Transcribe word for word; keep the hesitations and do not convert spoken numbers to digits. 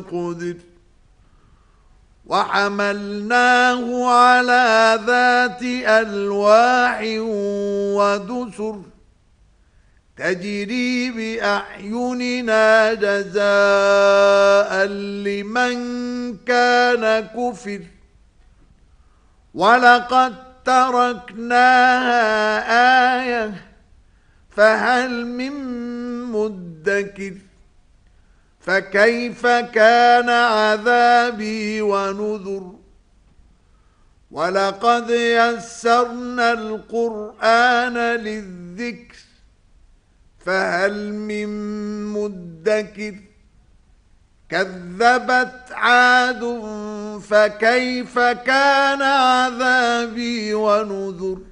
قدر وحملناه على ذات ألواح ودسر تجري بأعيننا جزاء لمن كان كفر ولقد تركناها آية فهل من مدكر فكيف كان عذابي ونذر ولقد يسرنا القرآن للذكر فهل من مدكر كذبت عاد فكيف كان عذابي ونذر